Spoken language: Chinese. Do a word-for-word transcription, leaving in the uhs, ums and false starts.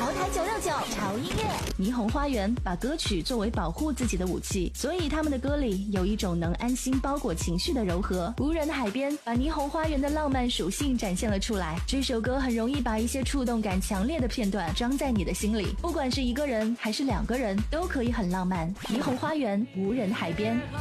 茅台九六九潮音乐。霓虹花园把歌曲作为保护自己的武器，所以他们的歌里有一种能安心包裹情绪的柔和。无人的海边把霓虹花园的浪漫属性展现了出来。这首歌很容易把一些触动感强烈的片段装在你的心里，不管是一个人还是两个人，都可以很浪漫。霓虹花园，无人海边。